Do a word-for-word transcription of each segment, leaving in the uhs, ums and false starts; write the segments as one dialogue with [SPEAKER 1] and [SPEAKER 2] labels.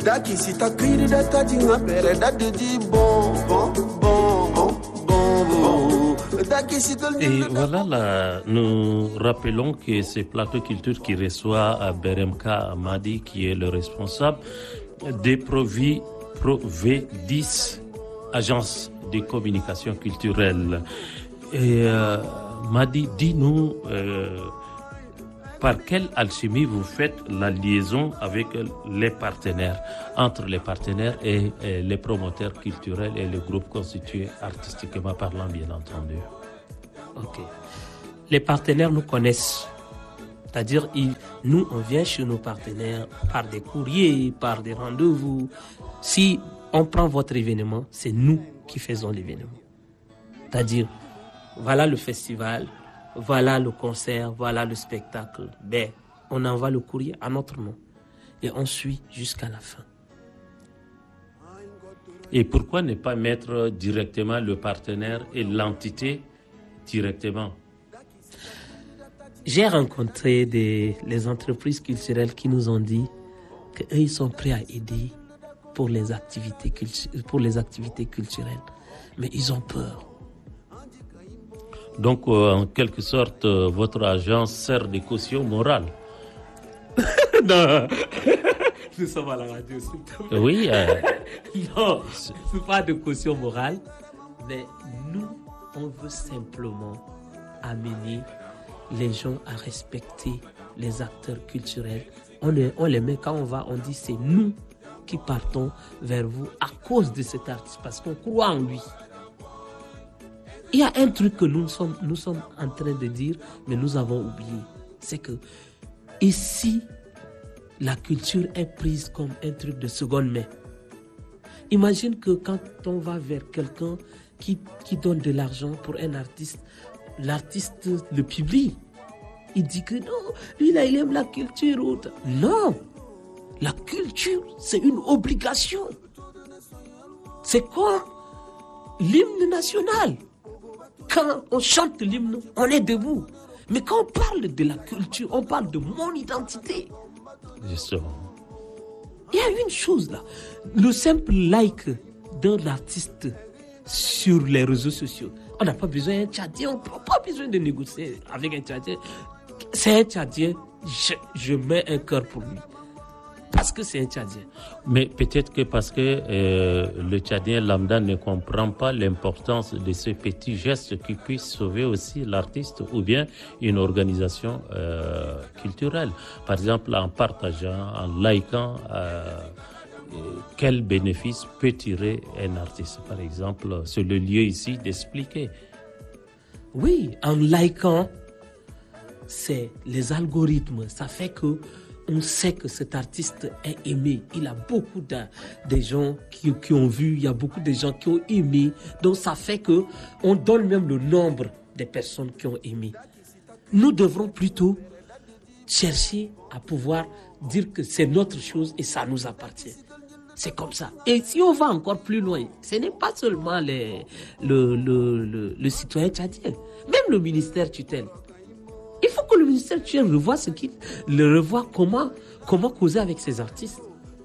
[SPEAKER 1] Et voilà, là, nous rappelons que c'est Plateau Culture qui reçoit Beremka Madi, qui est le responsable des Provi, Provi dix, agence de communication culturelle. Et euh, Madi, dis-nous, euh, par quelle alchimie vous faites la liaison avec les partenaires, entre les partenaires et, et les promoteurs culturels et les groupes constitués artistiquement parlant, bien entendu?
[SPEAKER 2] Ok. Les partenaires nous connaissent. C'est-à-dire, ils, nous, on vient chez nos partenaires par des courriers, par des rendez-vous. Si on prend votre événement, c'est nous qui faisons l'événement. C'est-à-dire, voilà le festival, voilà le concert, voilà le spectacle. Ben, on envoie le courrier à notre nom et on suit jusqu'à la fin.
[SPEAKER 1] Et pourquoi ne pas mettre directement le partenaire et l'entité directement?
[SPEAKER 2] J'ai rencontré des, les entreprises culturelles qui nous ont dit qu'ils sont prêts à aider pour les activités, cultu- pour les activités culturelles, mais ils ont peur.
[SPEAKER 1] Donc, euh, en quelque sorte, euh, votre agence sert de caution morale.
[SPEAKER 2] Non, nous sommes à la radio, s'il te plaît.
[SPEAKER 1] Oui. Euh...
[SPEAKER 2] Non, ce n'est pas de caution morale, mais nous, on veut simplement amener les gens à respecter les acteurs culturels. On les, on les met, quand on va, on dit c'est nous qui partons vers vous à cause de cet artiste, parce qu'on croit en lui. Il y a un truc que nous sommes, nous sommes en train de dire, mais nous avons oublié. C'est que ici, la culture est prise comme un truc de seconde main. Imagine que quand on va vers quelqu'un qui, qui donne de l'argent pour un artiste, l'artiste le publie. Il dit que non, lui là, il aime la culture. Non, la culture, c'est une obligation. C'est quoi? L'hymne national. Quand on chante l'hymne, on est debout. Mais quand on parle de la culture, on parle de mon identité.
[SPEAKER 1] Justement.
[SPEAKER 2] Il y a une chose là. Le simple like d'un artiste sur les réseaux sociaux. On n'a pas besoin d'un Tchadien, on n'a pas besoin de négocier avec un Tchadien. C'est un Tchadien, je, je mets un cœur pour lui. Parce que c'est un Tchadien.
[SPEAKER 1] Mais peut-être que parce que euh, le Tchadien lambda ne comprend pas l'importance de ce petit geste qui puisse sauver aussi l'artiste ou bien une organisation euh, culturelle. Par exemple, en partageant, en likant, euh, quel bénéfice peut tirer un artiste, par exemple? C'est le lieu ici d'expliquer.
[SPEAKER 2] Oui, en likant, c'est les algorithmes. Ça fait que on sait que cet artiste est aimé. Il a beaucoup de, de gens qui, qui ont vu, il y a beaucoup de gens qui ont aimé. Donc ça fait que on donne même le nombre des personnes qui ont aimé. Nous devrons plutôt chercher à pouvoir dire que c'est notre chose et ça nous appartient. C'est comme ça. Et si on va encore plus loin, ce n'est pas seulement les, le, le, le, le citoyen tchadien, même le ministère tutelle. Il faut que le ministère tutelle revoie ce qu'il le revoie comment comment causer avec ces artistes.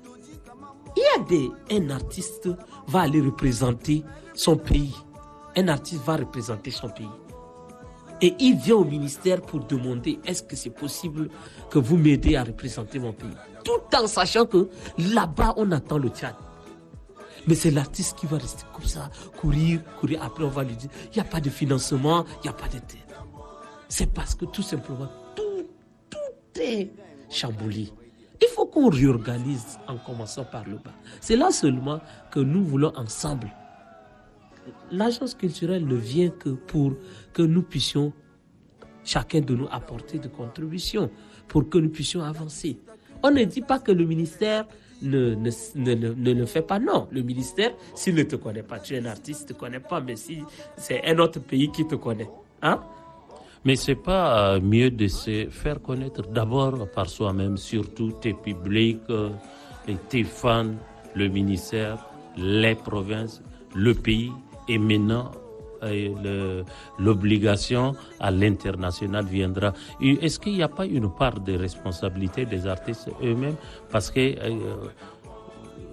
[SPEAKER 2] Il y a des un artiste va aller représenter son pays. Un artiste va représenter son pays. Et il vient au ministère pour demander est-ce que c'est possible que vous m'aidez à représenter mon pays. Tout en sachant que là-bas on attend le Tchad. Mais c'est l'artiste qui va rester comme ça, courir, courir. Après on va lui dire il n'y a pas de financement, il n'y a pas de terre. C'est parce que tout simplement, tout, tout est chamboulé. Il faut qu'on réorganise en commençant par le bas. C'est là seulement que nous voulons ensemble. L'agence culturelle ne vient que pour que nous puissions, chacun de nous, apporter des contributions, pour que nous puissions avancer. On ne dit pas que le ministère ne, ne, ne, ne, ne le fait pas. Non, le ministère, s'il ne te connaît pas, tu es un artiste, il ne te connaît pas, mais si c'est un autre pays qui te connaît, hein?
[SPEAKER 1] Mais c'est pas mieux de se faire connaître d'abord par soi-même, surtout tes publics, et tes fans, le ministère, les provinces, le pays, et maintenant et le, l'obligation à l'international viendra. Et est-ce qu'il n'y a pas une part de responsabilité des artistes eux-mêmes? Parce que euh,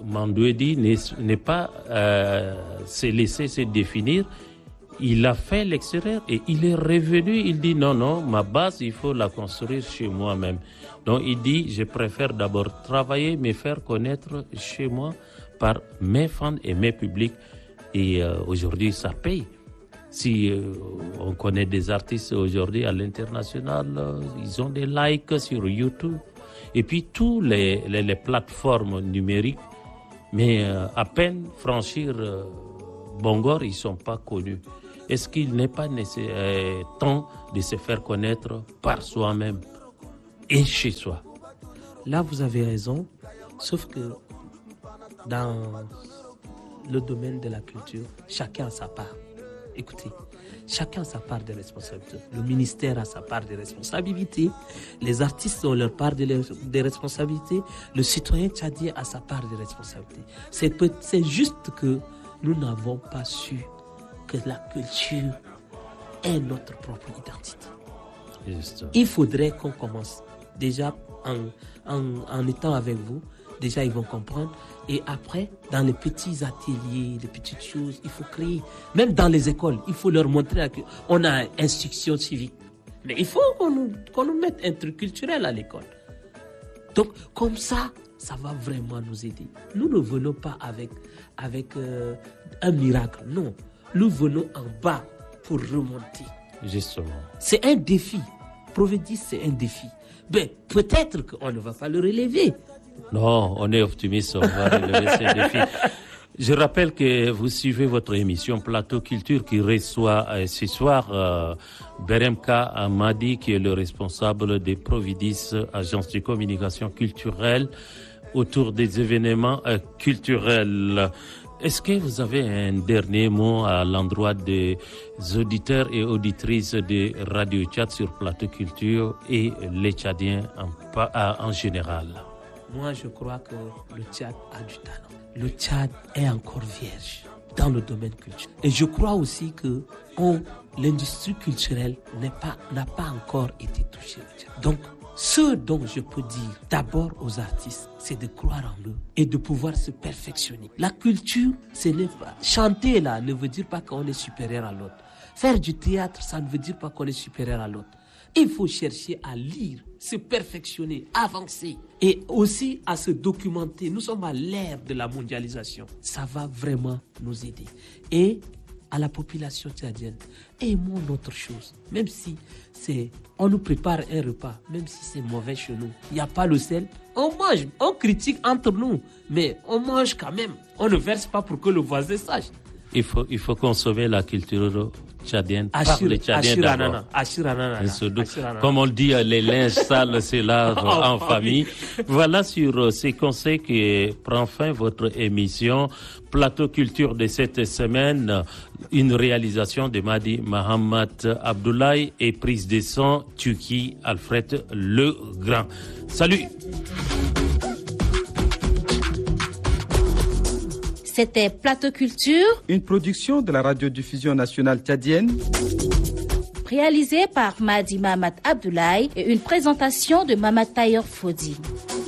[SPEAKER 1] Mandouedi n'est, n'est pas euh, s'est laissé se définir. Il a fait l'extérieur et il est revenu. Il dit non, non, ma base, il faut la construire chez moi-même. Donc il dit, je préfère d'abord travailler, me faire connaître chez moi par mes fans et mes publics. Et euh, aujourd'hui, ça paye. Si euh, on connaît des artistes aujourd'hui à l'international, euh, ils ont des likes sur YouTube. Et puis tous les, les, les plateformes numériques, mais euh, à peine franchir euh, Bongor, ils ne sont pas connus. Est-ce qu'il n'est pas nécessaire, euh, temps de se faire connaître par soi-même et chez soi?
[SPEAKER 2] Là, vous avez raison, sauf que dans le domaine de la culture, chacun a sa part. Écoutez, chacun a sa part de responsabilité. Le ministère a sa part de responsabilité, les artistes ont leur part de, de responsabilité, le citoyen tchadien a sa part de responsabilité. C'est, c'est juste que nous n'avons pas su que la culture est notre propre identité. Juste. Il faudrait qu'on commence déjà en, en, en étant avec vous. Déjà, ils vont comprendre. Et après, dans les petits ateliers, les petites choses, il faut créer. Même dans les écoles, il faut leur montrer qu'on a instruction civique. Mais il faut qu'on nous, qu'on nous mette un truc culturel à l'école. Donc, comme ça, ça va vraiment nous aider. Nous ne venons pas avec, avec euh, un miracle. Non. Nous venons en bas pour remonter.
[SPEAKER 1] Justement.
[SPEAKER 2] C'est un défi. Provédis, c'est un défi. Ben, peut-être qu'on ne va pas le relever.
[SPEAKER 1] Non, on est optimiste, on va relever ces défis. Je rappelle que vous suivez votre émission Plateau Culture qui reçoit euh, ce soir euh, Beremka Amadi, qui est le responsable des Providis, agence de communication culturelle, autour des événements euh, culturels. Est-ce que vous avez un dernier mot à l'endroit des auditeurs et auditrices de Radio Tchad sur Plateau Culture et les Tchadiens en, en général?
[SPEAKER 2] Moi, je crois que le Tchad a du talent. Le Tchad est encore vierge dans le domaine culturel. Et je crois aussi que on, l'industrie culturelle n'est pas, n'a pas encore été touchée au Tchad. Donc, ce dont je peux dire d'abord aux artistes, c'est de croire en eux et de pouvoir se perfectionner. La culture, ce n'est pas... Chanter là ne veut dire pas qu'on est supérieur à l'autre. Faire du théâtre, ça ne veut dire pas qu'on est supérieur à l'autre. Il faut chercher à lire, se perfectionner, avancer et aussi à se documenter. Nous sommes à l'ère de la mondialisation. Ça va vraiment nous aider. Et à la population tchadienne, aimons notre chose. Même si c'est, on nous prépare un repas, même si c'est mauvais chez nous, il n'y a pas le sel, on mange, on critique entre nous, mais on mange quand même. On ne verse pas pour que le voisin sache.
[SPEAKER 1] Il faut, il faut consommer la culture tchadienne par
[SPEAKER 2] Ashir,
[SPEAKER 1] les Tchadiens d'abord.
[SPEAKER 2] Ashir, Ashir,
[SPEAKER 1] Ashir, Comme on dit, les linges sales, c'est là en famille. Voilà sur ces conseils que prend fin votre émission Plateau Culture de cette semaine. Une réalisation de Madi Mohamed Abdoulaye et prise de son Tuki Alfred Le Grand. Salut!
[SPEAKER 3] C'était Plateau Culture,
[SPEAKER 4] une production de la radiodiffusion nationale tchadienne,
[SPEAKER 3] réalisée par Madi Mohamed Abdoulaye et une présentation de Mamat Taher Fodi.